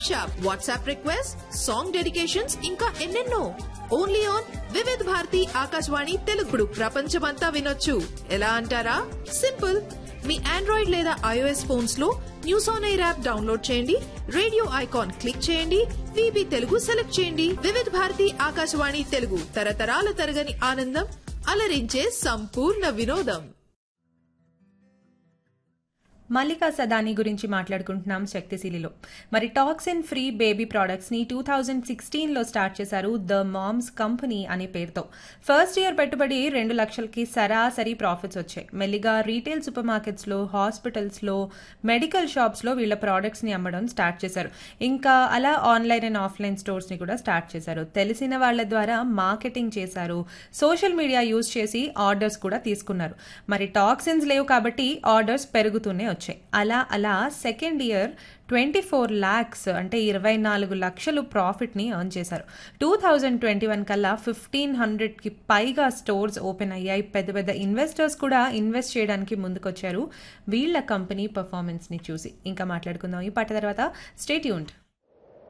Shop WhatsApp request song dedications ఇంకా ఎన్నెన్నో only on Vividh Bharati Akashvani తెలుగుడు ప్రపంచమంతా వినొచ్చు ఎలా అంటారా సింపుల్ మీ ఆండ్రాయిడ్ లేదా ఐఓఎస్ ఫోన్స్ లో news on air app download చేయండి రేడియో ఐకాన్ క్లిక్ చేయండి విబి తెలుగు సెలెక్ట్ చేయండి వివిధ్ భారతి ఆకాశవాణి తెలుగు తరతరాల తరగని ఆనందం అలరించే సంపూర్ణ వినోదం. మల్లికా సదాని గురించి మాట్లాడుకుంటున్నాం శక్తిశీలిలో. మరి టాక్సిన్ ఫ్రీ బేబీ ప్రోడక్ట్స్ని 2016లో స్టార్ట్ చేశారు ద మామ్స్ కంపెనీ అనే పేరుతో. ఫస్ట్ ఇయర్ పెట్టుబడి 2 లక్షలకి సరాసరి ప్రాఫిట్స్ వచ్చాయి. మెల్లిగా రీటైల్ సూపర్ మార్కెట్స్లో, హాస్పిటల్స్లో, మెడికల్ షాప్స్లో వీళ్ళ ప్రోడక్ట్స్ని అమ్మడం స్టార్ట్ చేశారు. ఇంకా అలా ఆన్లైన్ అండ్ ఆఫ్లైన్ స్టోర్స్ని కూడా స్టార్ట్ చేశారు. తెలిసిన వాళ్ళ ద్వారా మార్కెటింగ్ చేశారు, సోషల్ మీడియా యూజ్ చేసి ఆర్డర్స్ కూడా తీసుకున్నారు. మరి టాక్సిన్స్ లేవు కాబట్టి ఆర్డర్స్ పెరుగుతూనే వచ్చాయి. అలా అలా సెకండ్ ఇయర్ 24 lakhs అంటే 24 లక్షలు ప్రాఫిట్ ని ఎర్న్ చేశారు. 2021 కల్లా 1500కి పైగా స్టోర్స్ ఓపెన్ అయ్యాయి. పెద్ద పెద్ద ఇన్వెస్టర్స్ కూడా ఇన్వెస్ట్ చేయడానికి ముందుకొచ్చారు వీళ్ళ కంపెనీ పర్ఫార్మెన్స్ ని చూసి. ఇంకా మాట్లాడుకుందాం ఈ పాట తర్వాత. Stay tuned.